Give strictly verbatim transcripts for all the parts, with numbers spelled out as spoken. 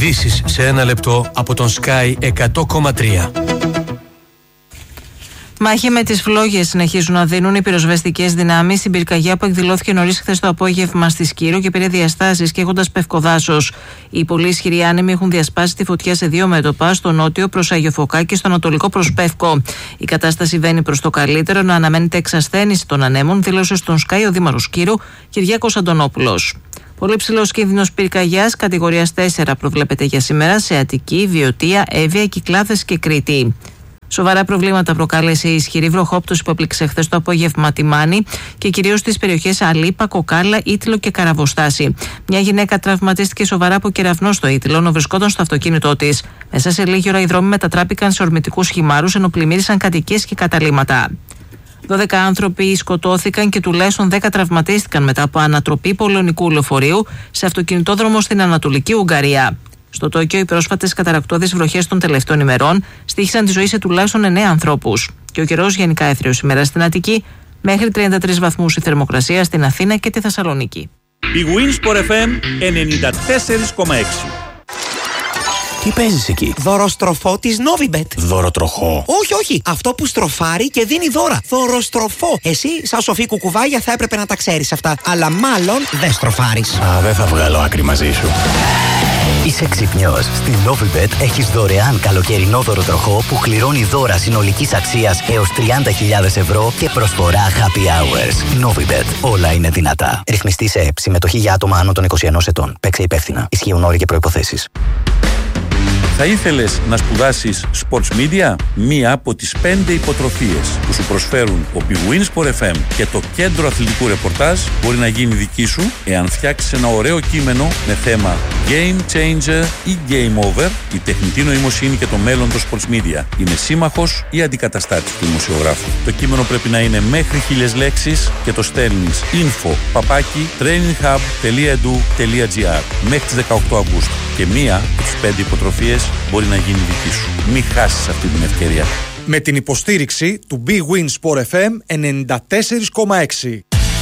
Ειδήσεις σε ένα λεπτό από τον Sky εκατό κόμμα τρία. Μάχη με τις φλόγες συνεχίζουν να δίνουν οι πυροσβεστικές δυνάμεις στην πυρκαγιά που εκδηλώθηκε νωρίς χθες το απόγευμα στη Σκύρο και πήρε διαστάσεις καίγοντας πευκοδάσος. Οι πολύ ισχυροί άνεμοι έχουν διασπάσει τη φωτιά σε δύο μέτωπα, στο νότιο προς Αγιοφωκά και στο ανατολικό προς Πεύκο. Η κατάσταση βαίνει προς το καλύτερο, να αναμένεται εξασθένηση των ανέμων, δήλωσε στον Sky ο Δήμαρχος Σκύρου Κυριάκος Αντωνόπουλος. Πολύ ψηλός κίνδυνος πυρκαγιάς κατηγορίας τέσσερα προβλέπεται για σήμερα σε Αττική, Βιωτία, Εύβοια, Κυκλάδες και Κρήτη. Σοβαρά προβλήματα προκάλεσε η ισχυρή βροχόπτωση που έπληξε χθες το απόγευμα τη Μάνη και κυρίως στις περιοχές Αλίπα, Κοκάλα, Ήτυλο και Καραβοστάση. Μια γυναίκα τραυματίστηκε σοβαρά από κεραυνό στο Ήτυλο, ενώ βρισκόταν στο αυτοκίνητό της. Μέσα σε λίγη ώρα οι δρόμοι μετατράπηκαν σε ορμητικούς χυμάρους, ενώ πλημμύρισαν κατοικίες και καταλύματα. δώδεκα άνθρωποι σκοτώθηκαν και τουλάχιστον δέκα τραυματίστηκαν μετά από ανατροπή πολεωνικού λεωφορείου σε αυτοκινητόδρομο στην Ανατολική Ουγγαρία. Στο Τόκιο, οι πρόσφατες καταρρακτώδεις βροχές των τελευταίων ημερών στοίχησαν τη ζωή σε τουλάχιστον εννέα ανθρώπους. Και ο καιρός γενικά έθριος σήμερα στην Αττική, μέχρι τριάντα τρεις βαθμούς η θερμοκρασία στην Αθήνα και τη Θεσσαλονίκη. Η Winsport εφ εμ ενενήντα τέσσερα κόμμα έξι. Τι παίζεις εκεί? Δωροστροφό της Novibet. Δωροτροχό? Όχι, όχι. Αυτό που στροφάρει και δίνει δώρα. Δωροστροφό. Εσύ, σαν σοφή κουκουβάγια, θα έπρεπε να τα ξέρεις αυτά. Αλλά μάλλον δεν στροφάρεις. Α, δεν θα βγάλω άκρη μαζί σου. Είσαι ξυπνιός. Στην Novibet έχεις δωρεάν καλοκαιρινό δωροτροχό που κληρώνει δώρα συνολικής αξίας έως τριάντα χιλιάδες ευρώ και προσφορά happy hours. Novibet. Όλα είναι δυνατά. Ρυθμιστή σε ΕΠ. Συμμετοχή για άτομα άνω των είκοσι ενός ετών. Παίξε υπεύθυνα. Ισχύουν όροι και προϋποθέσεις. Θα ήθελες να σπουδάσεις Sports Media? Μία από τις πέντε υποτροφίες που σου προσφέρουν ο Big Win Sport εφ εμ και το Κέντρο Αθλητικού Ρεπορτάζ μπορεί να γίνει δική σου εάν φτιάξεις ένα ωραίο κείμενο με θέμα Game Changer ή Game Over. Η τεχνητή νοημοσύνη και το μέλλον των Sports Media είναι σύμμαχος ή αντικαταστάτης του δημοσιογράφου. Το κείμενο πρέπει να είναι μέχρι χίλιες λέξεις και το στέλνεις info παπάκι traininghub τελεία e d u τελεία g r μέχρι τις δεκαοκτώ Αυγούστου. Και μία από τις πέντε υποτροφίες μπορεί να γίνει δική σου. Μην χάσεις αυτή την ευκαιρία. Με την υποστήριξη του Big Win Sport εφ εμ ενενήντα τέσσερα κόμμα έξι.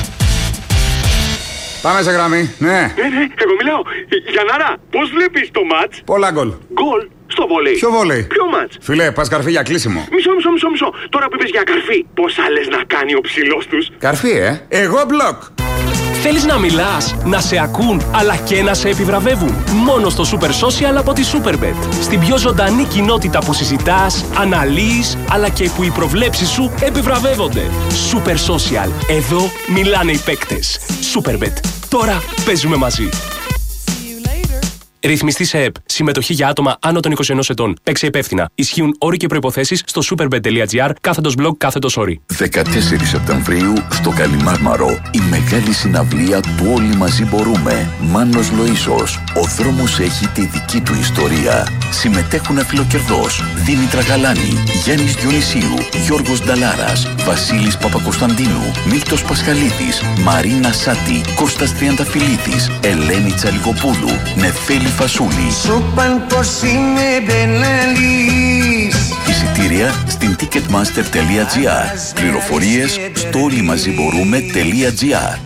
Πάμε σε γραμμή, ναι. Ναι, ναι, εγώ μιλάω. Γιαννάρα, πώς βλέπεις το μάτς? Πολλά γκολ. Γκολ στο βόλεϊ. Ποιο βόλεϊ? Ποιο μάτς? Φιλέ, πας καρφί για κλείσιμο. Μισό, μισό, μισό, μισό. Τώρα που είπες για καρφί, πόσα λες να κάνει ο ψηλός τους? Καρφί, ε. Εγώ μπλοκ. Θέλεις να μιλάς, να σε ακούν, αλλά και να σε επιβραβεύουν? Μόνο στο Super Social από τη Superbet. Στην πιο ζωντανή κοινότητα που συζητάς, αναλύεις, αλλά και που οι προβλέψεις σου επιβραβεύονται. Super Social. Εδώ μιλάνε οι παίκτες. Superbet. Τώρα παίζουμε μαζί. Ρυθμιστή σε ΕΠ. Συμμετοχή για άτομα άνω των είκοσι ενός ετών. Παίξε υπεύθυνα. Ισχύουν όροι και προϋποθέσεις στο superbet τελεία gr κάθετος blog κάθετος όροι. δεκατέσσερις Σεπτεμβρίου στο Καλιμάρμαρο η μεγάλη συναυλία του Όλοι Μαζί Μπορούμε. Μάνος Λοΐσος. Ο δρόμος έχει τη δική του ιστορία. Συμμετέχουν αφιλοκερδός Δήμητρα Γαλάνη, Γιάννης Διονυσίου, Γιώργος Νταλάρας, Βασίλης Παπακοσταντίνου, Μίλτος Πασχαλίδης, Μαρίνα Σάτη, Κώστας Τριανταφυλλίδης, Ελένη Τσαλικοπούλου, Νεφέλη Φασούλη. Σου παν πως είμαι μπεναλής. Εισιτήρια στην ticketmaster τελεία gr. Πληροφορίες στο όλοιμαζιμπορούμε τελεία gr.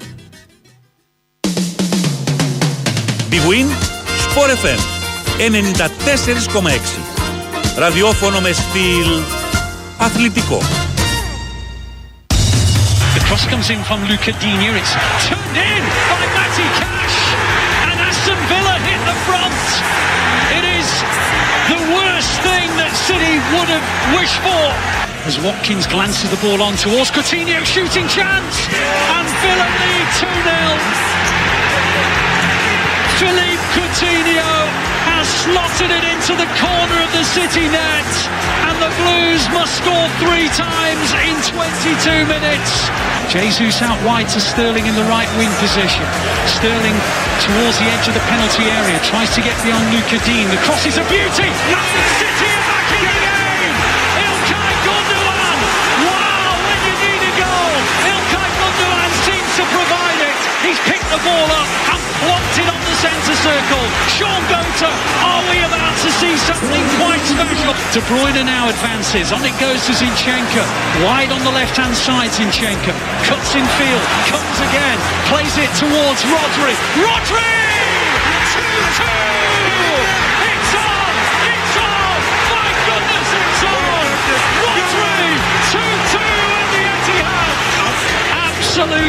Big Win Sport εφ εμ ενενήντα τέσσερα κόμμα έξι. Ραδιόφωνο με στυλ αθλητικό. The cross comes in from Luca Digne. It's turned in by Matty Cash. And Aston Villa hit the front. It is the worst thing that City would have wished for. As Watkins glances the ball on towards Coutinho, shooting chance. And Villa lead two nil. Philippe Coutinho has slotted it into the corner of the City net, and the Blues must score three times in twenty-two minutes. Jesus out wide to Sterling in the right wing position. Sterling towards the edge of the penalty area, tries to get beyond Luca Digne. The cross is a beauty. Now the City are back in the game. Ilkay Gundogan. Wow, when you need a goal, Ilkay Gundogan seems to provide it. He's picked the ball up and plonked it on the centre circle. Sean Gota, are we about to see something quite special? De Bruyne now advances. On it goes to Zinchenko. Wide on the left-hand side, Zinchenko. Cuts in field. Comes again. Plays it towards Rodri. Rodri! two two!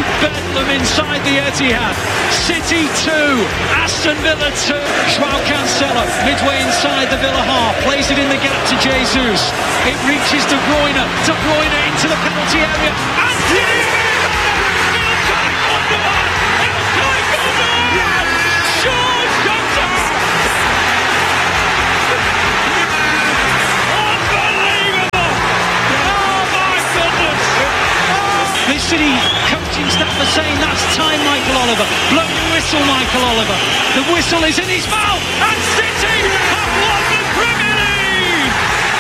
bedlam inside the Etihad. City two, Aston Villa two. Joao Cancelo midway inside the Villa half, plays it in the gap to Jesus. It reaches De Bruyne, De Bruyne into the penalty area, and Ilkay Gundogan, Ilkay Gundogan, Sean Gunter. Unbelievable! Oh my goodness! The City coaching staff are saying that's time, Michael Oliver. Blow the whistle, Michael Oliver. The whistle is in his mouth, and City have won the Premier League!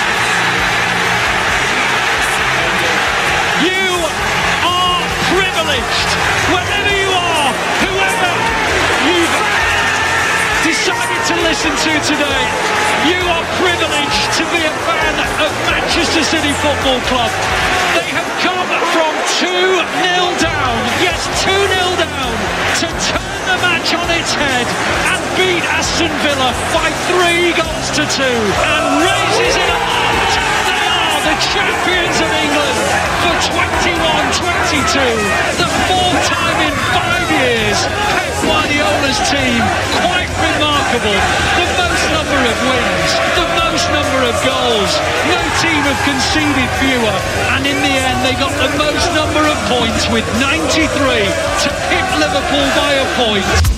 You are privileged, wherever you are, whoever you've decided to listen to today. You are privileged to be a fan of Manchester City Football Club. They have come from two nil down, yes, two nil down, to turn the match on its head and beat Aston Villa by three goals to two and raises it aloft. They are the champions of England for twenty-one twenty-two, the fourth time in five years. Pep Guardiola's team, quite remarkable. The most number of wins, the most number of goals. No team have conceded fewer, and in the end they got the most number of points with ninety-three to pick Liverpool by a point.